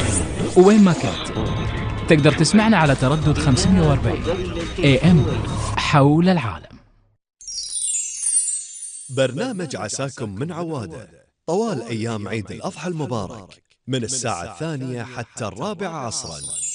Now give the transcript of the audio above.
وين ما كنت تقدر تسمعنا على تردد 540 AM حول العالم. برنامج عساكم من عوادة طوال أيام عيد الأضحى المبارك من الساعة 2 حتى 4 عصرا.